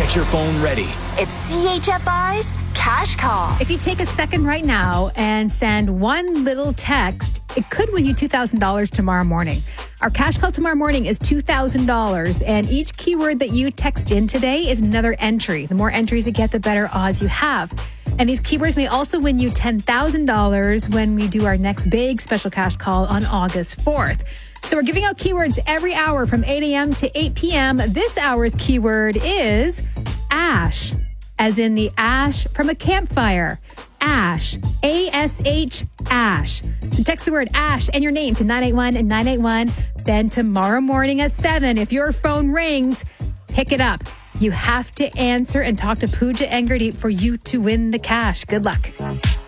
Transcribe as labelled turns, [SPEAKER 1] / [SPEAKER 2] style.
[SPEAKER 1] Get your phone ready.
[SPEAKER 2] It's CHFI's Cash Call.
[SPEAKER 3] If you take a second right now and send one little text, it could win you $2,000 tomorrow morning. Our cash call tomorrow morning is $2,000, and each keyword that you text in today is another entry. The more entries you get, the better odds you have. And these keywords may also win you $10,000 when we do our next big special cash call on August 4th. So we're giving out keywords every hour from 8 a.m. to 8 p.m. This hour's keyword is ash, as in the ash from a campfire. Ash, A-S-H, ash. So text the word ash and your name to 981 and 981. Then tomorrow morning at 7, if your phone rings, pick it up. You have to answer and talk to Pooja and Gurdeep for you to win the cash. Good luck.